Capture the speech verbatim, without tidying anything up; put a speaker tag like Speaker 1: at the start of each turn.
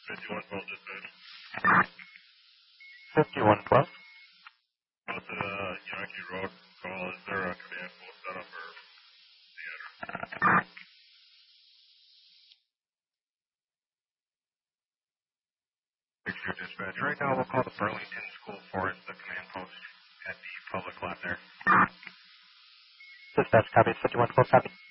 Speaker 1: fifty-one twelve dispatch.
Speaker 2: fifty-one twelve.
Speaker 1: What's the uh, Yankee Road call? Is there a command post set up or theater? Picture dispatch. Right now we'll call the Burlington School Forest, the command post at the public lot there.
Speaker 2: Dispatch, copy. fifty-one twelve, copy.